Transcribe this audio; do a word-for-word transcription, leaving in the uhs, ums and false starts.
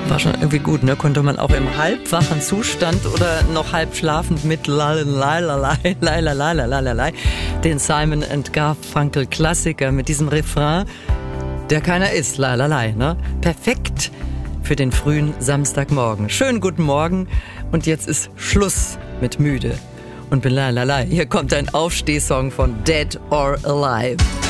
War schon irgendwie gut, ne? Konnte man auch im halbwachen Zustand oder noch halb schlafend mit Lalalalai, Lalalalai, den Simon and Garfunkel Klassiker mit diesem Refrain, der keiner ist, Lalalai, ne? Perfekt für den frühen Samstagmorgen. Schönen guten Morgen und jetzt ist Schluss mit müde und Lalalai. Hier kommt ein Aufstehsong von Dead or Alive.